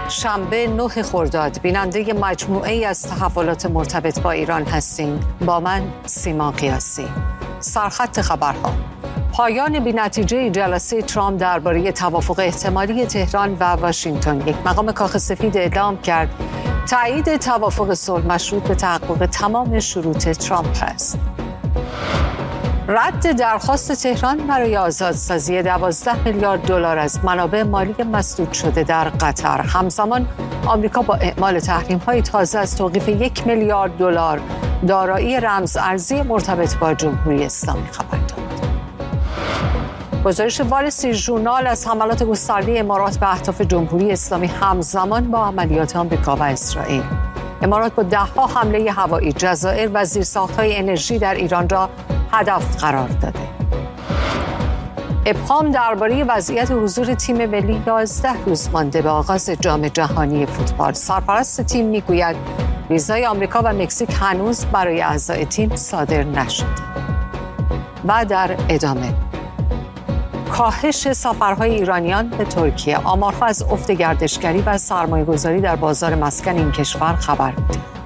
شنبه 9 خرداد بیننده مجموعه‌ای از تحولات مرتبط با ایران هستیم. با من سیما قیاسی. سرخط خبرها: پایان بی‌نتیجه جلسه ترامپ درباره توافق احتمالی تهران و واشنگتن. یک مقام کاخ سفید اعلام کرد تایید توافق صلح مشروط به تحقق تمام شروط ترامپ است. رد درخواست تهران برای آزادسازی 12 میلیارد دلار از منابع مالی مسدود شده در قطر. همزمان آمریکا با اعمال تحریم‌های تازه از توقیف 1 میلیارد دلار دارایی رمز ارزی مرتبط با جمهوری اسلامی خبر داد. گزارش وال استریت ژورنال از حملات گسترده امارات به اهداف جمهوری اسلامی همزمان با عملیات آمریکا و اسرائیل. امارات با 10 حمله هوایی جزایر و زیرساخت‌های انرژی در ایران را هدف قرار داده. ابهام درباره وضعیت حضور تیم ملی 11 روز مانده به آغاز جام جهانی فوتبال. سرپرست تیم میگوید ویزای آمریکا و مکزیک هنوز برای اعضای تیم صادر نشده. و در ادامه کاهش سفرهای ایرانیان به ترکیه. آمارها از افت گردشگری و سرمایه‌گذاری در بازار مسکن این کشور خبر می‌دهد.